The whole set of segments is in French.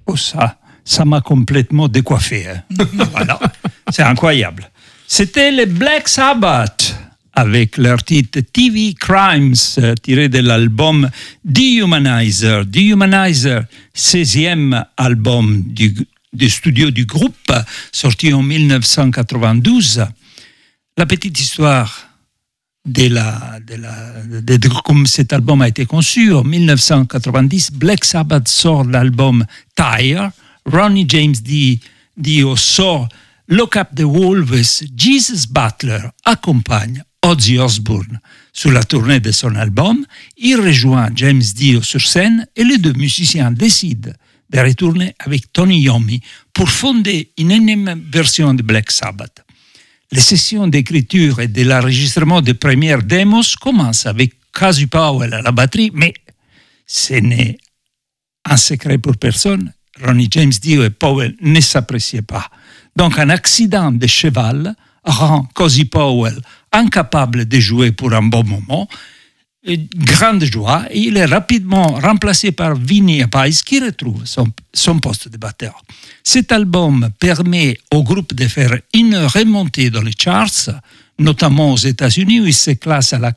Oh, ça m'a complètement décoiffé. Hein. Voilà, c'est incroyable. C'était les Black Sabbath avec leur titre TV Crimes, tiré de l'album Dehumanizer. Dehumanizer, 16e album du studio du groupe, sorti en 1992. La petite histoire de comme cet album a été conçu, en 1990, Black Sabbath sort l'album Tire, Ronnie James Dio sort Lock Up the Wolves, Jesus Butler accompagne Ozzy Osbourne sur la tournée de son album, il rejoint James Dio sur scène et les deux musiciens décident de retourner avec Tony Iommi pour fonder une énième version de Black Sabbath. Les sessions d'écriture et de l'enregistrement des premières démos commencent avec Casey Powell à la batterie, mais ce n'est un secret pour personne. Ronnie James Dio et Powell ne s'appréciaient pas. Donc un accident de cheval rend Casey Powell incapable de jouer pour un bon moment. Grande joie, et il est rapidement remplacé par Vinnie Appice qui retrouve son poste de batteur. Cet album permet au groupe de faire une remontée dans les charts, notamment aux États-Unis où il se classe à la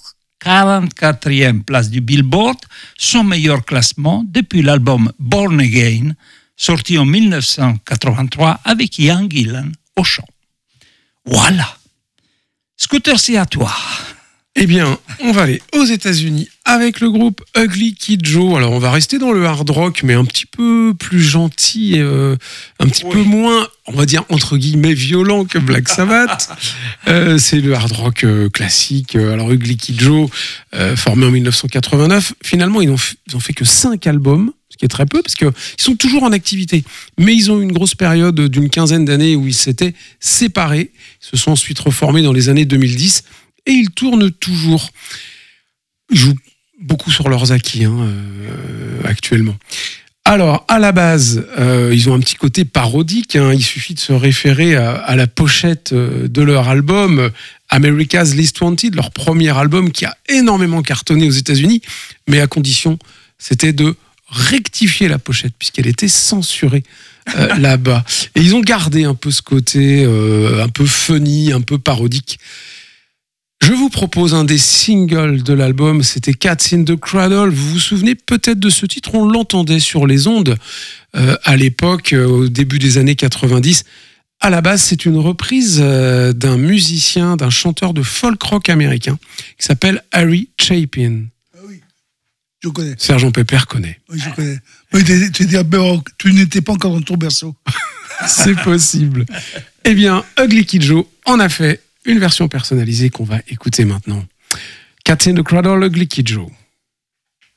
44e place du Billboard, son meilleur classement depuis l'album Born Again, sorti en 1983 avec Ian Gillan au chant. Voilà. Scooter, c'est à toi. Eh bien, on va aller aux États-Unis avec le groupe Ugly Kid Joe. Alors, on va rester dans le hard rock, mais un petit peu plus gentil, un petit peu moins, on va dire, entre guillemets, violent que Black Sabbath. C'est le hard rock classique. Alors, Ugly Kid Joe, formé en 1989, finalement, ils ont fait que 5 albums, ce qui est très peu, parce qu'ils sont toujours en activité. Mais ils ont eu une grosse période d'une quinzaine d'années où ils s'étaient séparés. Ils se sont ensuite reformés dans les années 2010. Et ils tournent toujours. Ils jouent beaucoup sur leurs acquis actuellement. Alors, à la base, ils ont un petit côté parodique. Il suffit de se référer à la pochette de leur album America's Least Wanted, leur premier album qui a énormément cartonné aux États-Unis, mais à condition, c'était de rectifier la pochette puisqu'elle était censurée là-bas. Et ils ont gardé un peu ce côté un peu funny, un peu parodique. Je vous propose un des singles de l'album, c'était Cats in the Cradle. Vous vous souvenez peut-être de ce titre, on l'entendait sur les ondes à l'époque, au début des années 90. À la base, c'est une reprise d'un musicien, d'un chanteur de folk rock américain qui s'appelle Harry Chapin. Ah oui, je connais. Sergent Pépère connaît. Oui, je connais. Oui, tu n'étais pas encore dans ton berceau. C'est possible. Eh bien, Ugly Kid Joe en a fait une version personnalisée qu'on va écouter maintenant. Cats in the Cradle, Ugly Kid Joe.